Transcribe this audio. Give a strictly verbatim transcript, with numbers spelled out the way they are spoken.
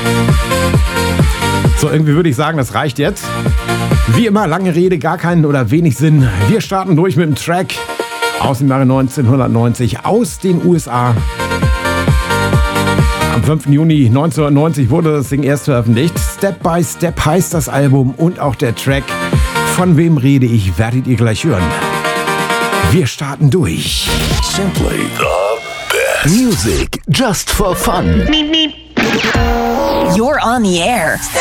So, irgendwie würde ich sagen, das reicht jetzt. Wie immer, lange Rede, gar keinen oder wenig Sinn. Wir starten durch mit dem Track aus dem Jahre neunzehnhundertneunzig aus den U S A. Am fünften Juni neunzehnhundertneunzig wurde das Ding erst veröffentlicht. Step by Step heißt das Album und auch der Track. Von wem rede ich, werdet ihr gleich hören. Wir starten durch. Simply the best. Music just for fun. You're on the air.